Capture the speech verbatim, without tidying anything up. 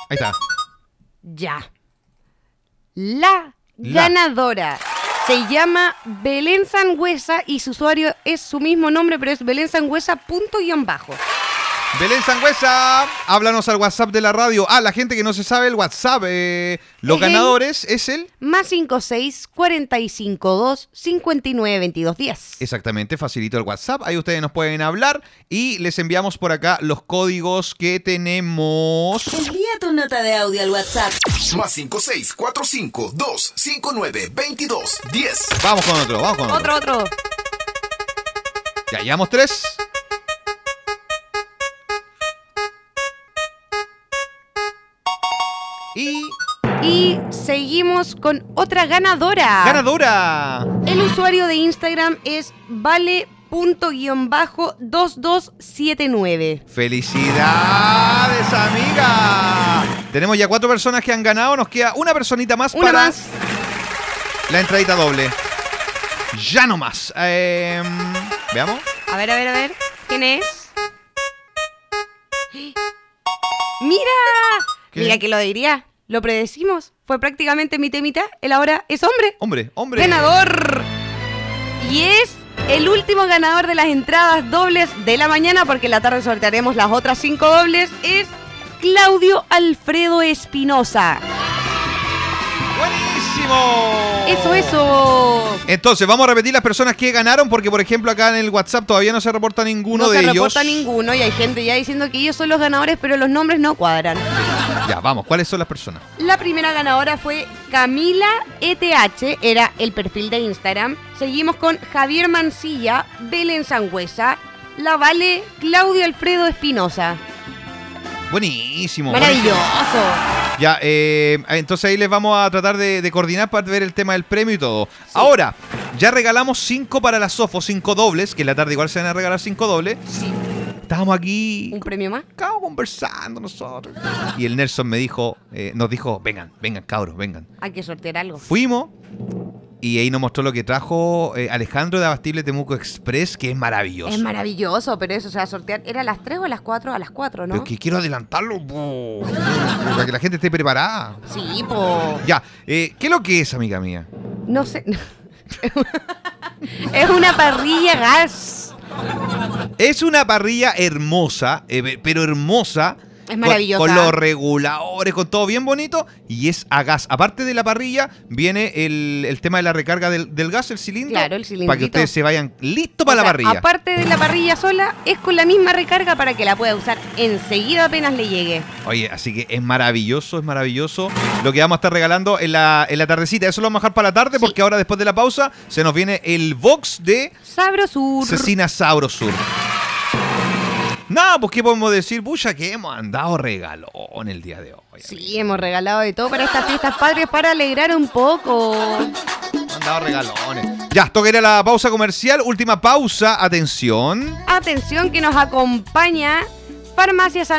Ahí está. Ya. La, La. ganadora se llama Belén Sangüesa y su usuario es su mismo nombre, pero es Belén Sangüesa punto guión bajo. Belén Sangüesa, háblanos al WhatsApp de la radio. Ah, la gente que no se sabe el WhatsApp. Eh, los Es el- ganadores es el... Más cinco seis, cuarenta y cinco dos, cincuenta y nueve, veintidós, diez. Exactamente, facilito el WhatsApp. Ahí ustedes nos pueden hablar y les enviamos por acá los códigos que tenemos. Envía tu nota de audio al WhatsApp. Más cinco seis cuatro cinco dos cinco nueve veintidós diez. Vamos con otro, vamos con otro. Otro, otro. Ya llevamos tres. Y... Y seguimos con otra ganadora. ¡Ganadora! El usuario de Instagram es vale punto guión bajo dos dos siete nueve. ¡Felicidades, amiga! Tenemos ya cuatro personas que han ganado. Nos queda una personita más Una para más. la entradita doble. Ya no más. Eh, Veamos. A ver, a ver, a ver. ¿Quién es? ¡Mira! ¿Qué? Mira que lo diría. Lo predecimos. Fue prácticamente mitad y mitad. Él ahora es hombre. Hombre, hombre. Ganador. Y es el último ganador de las entradas dobles de la mañana, porque en la tarde sortearemos las otras cinco dobles. Es Claudio Alfredo Espinosa. ¡Buenísimo! Eso, eso. Entonces, vamos a repetir las personas que ganaron, porque, por ejemplo, acá en el WhatsApp todavía no se reporta ninguno no de se ellos. reporta ninguno y hay gente ya diciendo que ellos son los ganadores, pero los nombres no cuadran. Ya, vamos. ¿Cuáles son las personas? La primera ganadora fue Camila E T H, era el perfil de Instagram. Seguimos con Javier Mancilla, Belén Sangüesa, La Vale, Claudio Alfredo Espinosa. Buenísimo. Maravilloso. buenísimo. Ya, eh, entonces ahí les vamos a tratar de, de coordinar para ver el tema del premio y todo. Ahora, ya regalamos cinco para la Sofo, cinco dobles, que en la tarde igual se van a regalar cinco dobles. Sí. Estábamos aquí... ¿Un premio más? Estábamos conversando nosotros. Y el Nelson me dijo, eh, nos dijo, vengan, vengan cabros, vengan. Hay que sortear algo. Fuimos y ahí nos mostró lo que trajo eh, Alejandro de Abastible Temuco Express, que es maravilloso. Es maravilloso, pero eso, o sea, sortear, ¿era a las tres o a las cuatro? A las cuatro, ¿no? Pero que quiero adelantarlo, po, para que la gente esté preparada. Sí, po. Ya, eh, ¿qué es lo que es, amiga mía? No sé. Es una parrilla gas. Es una parrilla hermosa, eh, pero hermosa. Es maravillosa. Con, con los reguladores, con todo bien bonito. Y es a gas. Aparte de la parrilla, viene el, el tema de la recarga del, del gas, el cilindro. Claro, el cilindrito. Para que ustedes se vayan listos para O la sea, parrilla. aparte de la parrilla sola, es con la misma recarga para que la pueda usar enseguida apenas le llegue. Oye, así que es maravilloso, es maravilloso lo que vamos a estar regalando en la, en la tardecita. Eso lo vamos a dejar para la tarde, Sí. porque ahora después de la pausa se nos viene el box de Sabrosur. Cecina Sabrosur. No, pues qué podemos decir, pucha, que hemos andado regalón el día de hoy. Sí, hemos regalado de todo para estas fiestas patrias para alegrar un poco. Hemos andado regalones. Ya, toca ir a la pausa comercial. Última pausa, atención. Atención que nos acompaña Farmacia San